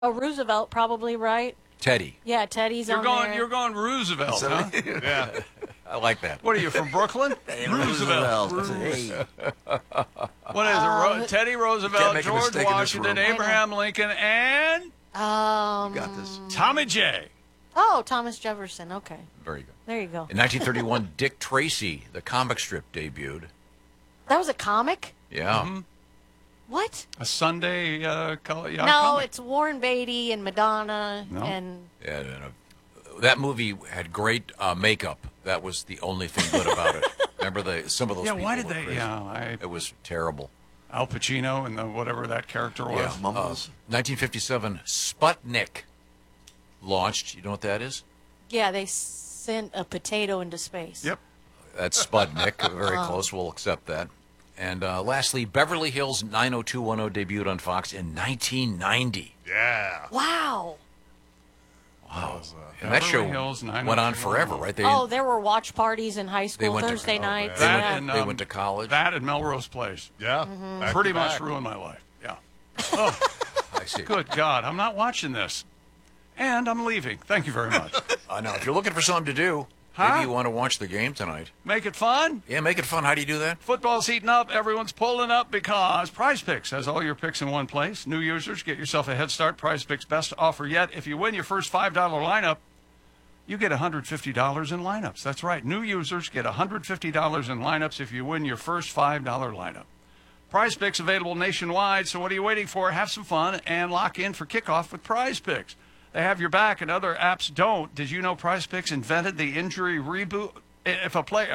Oh, Roosevelt, probably, right? Teddy. Yeah, Teddy's on there. You're going Roosevelt, huh? Yeah. I like that. What are you, from Brooklyn? Roosevelt. Hey, What is it? Teddy Roosevelt, can't make a George mistake in this Washington, room. Abraham Lincoln, and you got this. Tommy J. Oh, Thomas Jefferson. Okay. Very good. There you go. In 1931, Dick Tracy, the comic strip, debuted. That was a comic? Yeah. What? A Sunday No, comic. it's Warren Beatty and Madonna No. and Yeah, that movie had great makeup. That was the only thing good about it. Remember some of those Yeah, people why did were they? crazy. Yeah, It was terrible. Al Pacino and the whatever that character was. Yeah. Mumbles. 1957, Sputnik launched. You know what that is? yeah, they sent a potato into space. Yep. That's Sputnik. Very close. We'll accept that. And lastly, Beverly Hills 90210 debuted on Fox in 1990. Yeah. Wow. Wow. And that show Beverly Hills went on 90210. forever, right? Oh, there were watch parties in high school went to- Thursday nights. That yeah. and they went to college. That and Melrose Place. Yeah. Back Pretty to much back. ruined my life. Yeah. I see. Good God, I'm not watching this. And I'm leaving. Thank you very much. Now, if you're looking for something to do, Huh? maybe you want to watch the game tonight. Make it fun. Yeah, make it fun. How do you do that? Football's heating up. Everyone's pulling up because Prize Picks has all your picks in one place. New users, get yourself a head start. Prize Picks' best offer yet. If you win your first $5 lineup, you get $150 in lineups. That's right. New users get $150 in lineups if you win your first $5 lineup. Prize Picks available nationwide, so what are you waiting for? Have some fun and lock in for kickoff with Prize Picks. They have your back and other apps don't. Did you know Prize Picks invented the injury reboot? If a player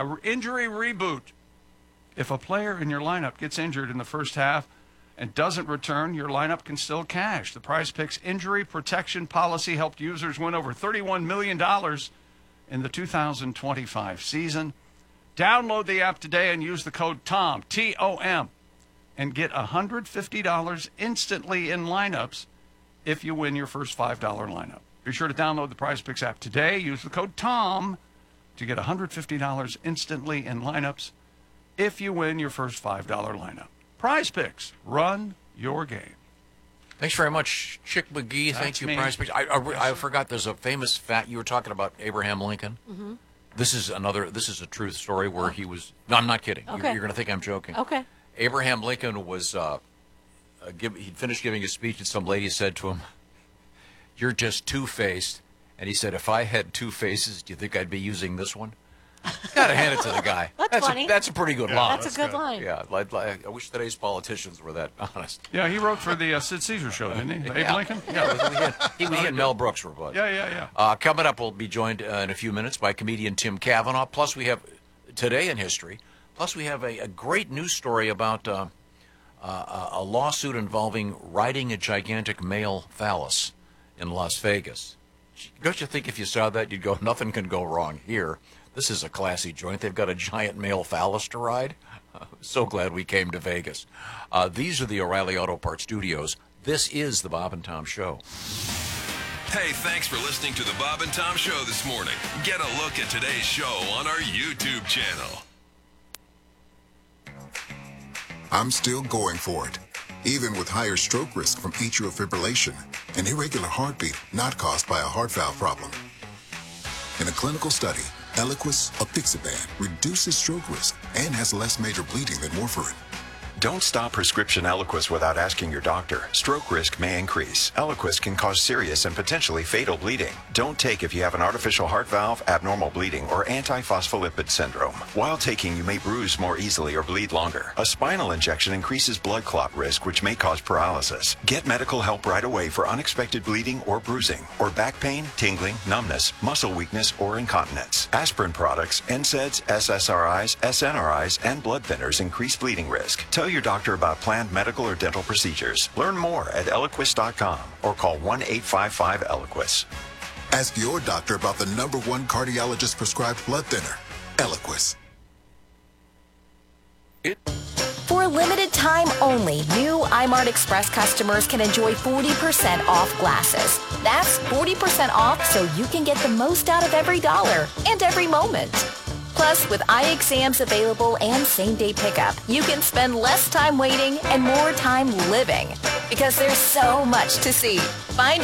in your lineup gets injured in the first half and doesn't return, your lineup can still cash. The Prize Picks injury protection policy helped users win over $31 million in the 2025 season. Download the app today and use the code TOM, T-O-M, and get $150 instantly in lineups if you win your first $5 lineup. Be sure to download the Prize Picks app today. Use the code TOM to get $150 instantly in lineups if you win your first $5 lineup. Prize Picks, run your game. Thanks very much, Chick McGee. Thank That's you, me. Prize Picks. I forgot there's a famous fact. You were talking about Abraham Lincoln. Mm-hmm. This is a truth story where he was. No, I'm not kidding. Okay. You're going to think I'm joking. Okay. Abraham Lincoln was. He'd finished giving his speech, and some lady said to him, "You're just two-faced." And he said, "If I had two faces, do you think I'd be using this one?" Got to hand it to the guy. That's funny. That's a pretty good line. That's a good line. Yeah, I wish today's politicians were that honest. Yeah, he wrote for the Sid Caesar show, didn't he? Abe Lincoln? Yeah, he and Mel Brooks were buddies. Yeah. Coming up, we'll be joined in a few minutes by comedian Tim Cavanaugh. Plus, we have Today in History. Plus, we have a great news story about a lawsuit involving riding a gigantic male phallus in Las Vegas. Don't you think if you saw that, you'd go, nothing can go wrong here. This is a classy joint. They've got a giant male phallus to ride. So glad we came to Vegas. These are the O'Reilly Auto Parts Studios. This is the Bob and Tom Show. Hey, thanks for listening to the Bob and Tom Show this morning. Get a look at today's show on our YouTube channel. I'm still going for it, even with higher stroke risk from atrial fibrillation, an irregular heartbeat not caused by a heart valve problem. In a clinical study, Eliquis apixaban reduces stroke risk and has less major bleeding than warfarin. Don't stop prescription Eliquis without asking your doctor. Stroke risk may increase. Eliquis can cause serious and potentially fatal bleeding. Don't take if you have an artificial heart valve, abnormal bleeding, or antiphospholipid syndrome. While taking, you may bruise more easily or bleed longer. A spinal injection increases blood clot risk, which may cause paralysis. Get medical help right away for unexpected bleeding or bruising, or back pain, tingling, numbness, muscle weakness, or incontinence. Aspirin products, NSAIDs, SSRIs, SNRIs, and blood thinners increase bleeding risk. Tell your doctor about planned medical or dental procedures. Learn more at Eliquis.com or call 1-855-ELIQUIS. Ask your doctor about the #1 cardiologist prescribed blood thinner, Eliquis. For a limited time only, new iMart Express customers can enjoy 40% off glasses. That's 40% off so you can get the most out of every dollar and every moment. Plus, with eye exams available and same-day pickup, you can spend less time waiting and more time living because there's so much to see. Find